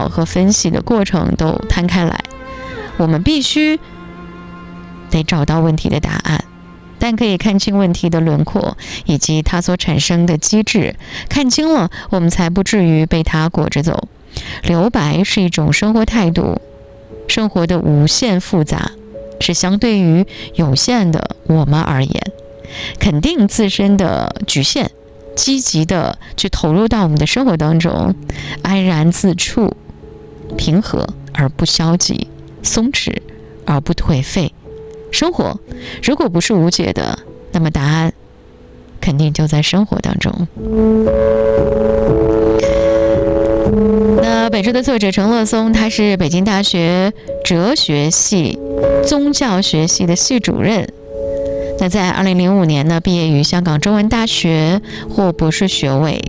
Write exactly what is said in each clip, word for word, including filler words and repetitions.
考和分析的过程都摊开来，我们必须得找到问题的答案，但可以看清问题的轮廓以及它所产生的机制，看清了，我们才不至于被它裹着走。留白是一种生活态度，生活的无限复杂是相对于有限的我们而言，肯定自身的局限，积极的去投入到我们的生活当中，安然自处，平和而不消极，松弛而不颓废。生活如果不是无解的，那么答案肯定就在生活当中。那本书的作者陈乐松，他是北京大学哲学系宗教学系的系主任。那在二零零五年呢，毕业于香港中文大学，获博士学位。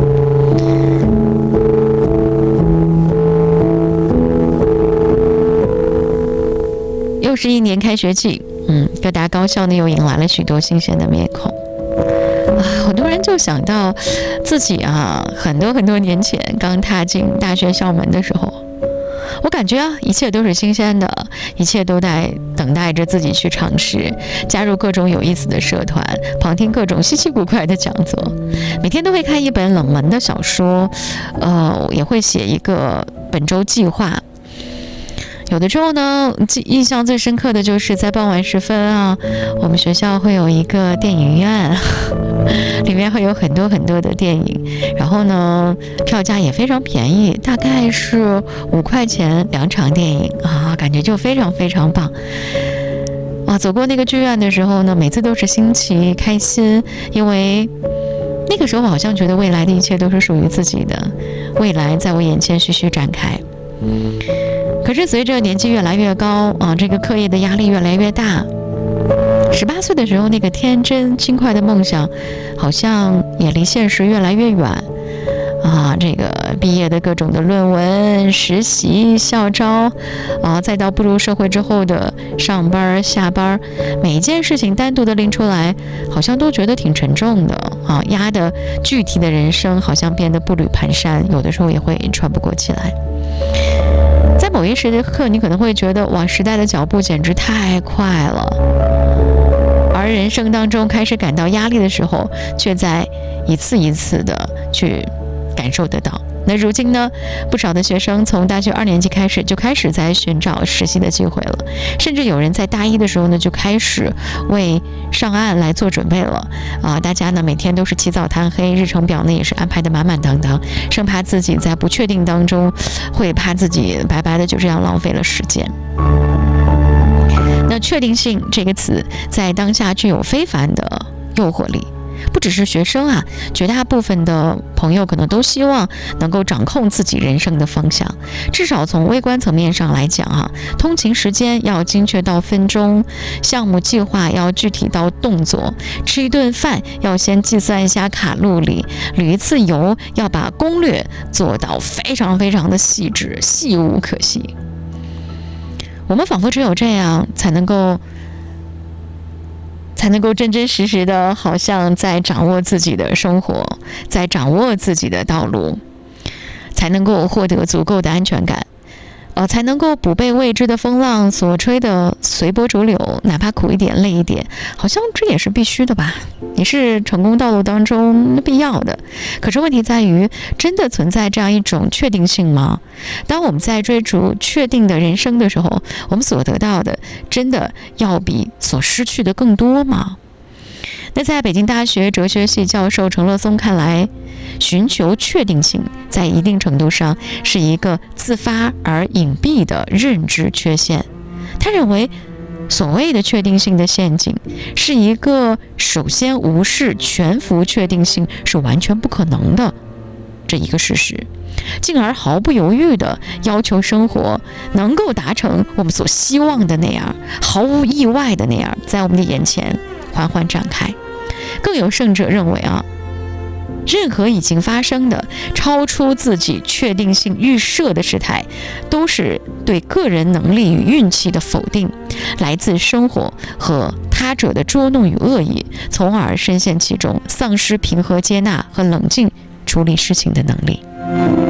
又是一年开学季，嗯，各大高校呢又迎来了许多新鲜的面孔。啊，我突然就想到自己啊，很多很多年前刚踏进大学校门的时候，我感觉啊，一切都是新鲜的，一切都在等待着自己去尝试，加入各种有意思的社团，旁听各种稀奇古怪的讲座，每天都会看一本冷门的小说，呃，也会写一个本周计划。有的时候呢，印象最深刻的就是在傍晚时分啊，我们学校会有一个电影院，里面会有很多很多的电影，然后呢，票价也非常便宜，大概是五块钱两场电影啊，感觉就非常非常棒。啊，走过那个剧院的时候呢，每次都是新奇开心，因为那个时候好像觉得未来的一切都是属于自己的，未来在我眼前徐徐展开。可是随着年纪越来越高啊，这个课业的压力越来越大，十八岁的时候那个天真轻快的梦想，好像也离现实越来越远啊。这个毕业的各种的论文、实习、校招啊，再到步入社会之后的上班、下班，每一件事情单独的拎出来，好像都觉得挺沉重的啊，压的具体的人生好像变得步履蹒跚，有的时候也会喘不过气来。在某一时刻，你可能会觉得哇，时代的脚步简直太快了，而人生当中开始感到压力的时候，却在一次一次的去感受得到。那如今呢，不少的学生从大学二年级开始就开始在寻找实习的机会了，甚至有人在大一的时候呢就开始为上岸来做准备了啊！大家呢每天都是起早贪黑，日程表呢也是安排的满满当当，生怕自己在不确定当中会怕自己白白的就这样浪费了时间。那确定性这个词在当下具有非凡的诱惑力。不只是学生啊，绝大部分的朋友可能都希望能够掌控自己人生的方向，至少从微观层面上来讲啊，通勤时间要精确到分钟，项目计划要具体到动作，吃一顿饭要先计算一下卡路里，旅一次游要把攻略做到非常非常的细致，细无可细。我们仿佛只有这样才能够才能够真真实实的好像在掌握自己的生活，在掌握自己的道路，才能够获得足够的安全感，呃，才能够不被未知的风浪所吹得随波逐流，哪怕苦一点累一点，好像这也是必须的吧，也是成功道路当中必要的。可是问题在于，真的存在这样一种确定性吗？当我们在追逐确定的人生的时候，我们所得到的真的要比所失去的更多吗？那在北京大学哲学系教授陈乐松看来，寻求确定性在一定程度上是一个自发而隐蔽的认知缺陷。他认为所谓的确定性的陷阱是一个首先无视全幅确定性是完全不可能的这一个事实，进而毫不犹豫地要求生活能够达成我们所希望的那样，毫无意外的那样在我们的眼前缓缓展开。更有甚者认为啊，任何已经发生的超出自己确定性预设的事态，都是对个人能力与运气的否定，来自生活和他者的捉弄与恶意，从而深陷其中，丧失平和接纳和冷静处理事情的能力。